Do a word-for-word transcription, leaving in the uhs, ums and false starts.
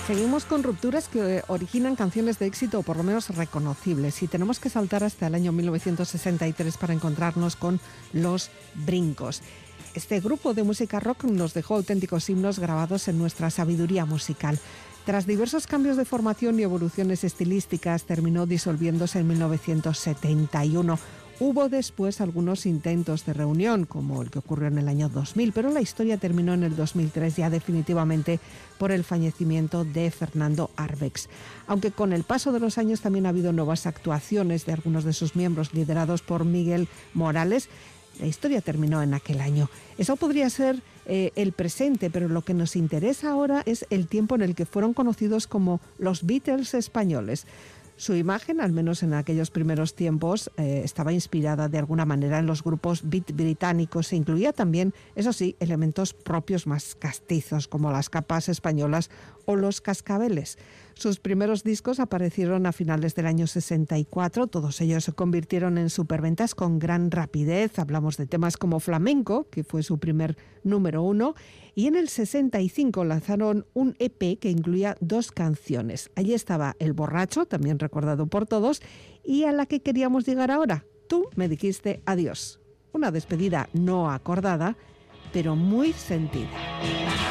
Seguimos con rupturas que originan canciones de éxito o por lo menos reconocibles, y tenemos que saltar hasta el año mil novecientos sesenta y tres para encontrarnos con Los Brincos. Este grupo de música rock nos dejó auténticos himnos grabados en nuestra sabiduría musical. Tras diversos cambios de formación y evoluciones estilísticas, terminó disolviéndose en mil novecientos setenta y uno. Hubo después algunos intentos de reunión, como el que ocurrió en el año dos mil, pero la historia terminó en el dos mil tres ya definitivamente por el fallecimiento de Fernando Arbex. Aunque con el paso de los años también ha habido nuevas actuaciones de algunos de sus miembros liderados por Miguel Morales, la historia terminó en aquel año. Eso podría ser eh, el presente, pero lo que nos interesa ahora es el tiempo en el que fueron conocidos como los Beatles españoles. Su imagen, al menos en aquellos primeros tiempos, eh, estaba inspirada de alguna manera en los grupos beat británicos e incluía también, eso sí, elementos propios más castizos, como las capas españolas o los cascabeles. Sus primeros discos aparecieron a finales del año sesenta y cuatro, todos ellos se convirtieron en superventas con gran rapidez. Hablamos de temas como Flamenco, que fue su primer número uno, y en el sesenta y cinco lanzaron un E P que incluía dos canciones. Allí estaba El Borracho, también recordado por todos, y a la que queríamos llegar ahora, Tú me dijiste adiós. Una despedida no acordada, pero muy sentida.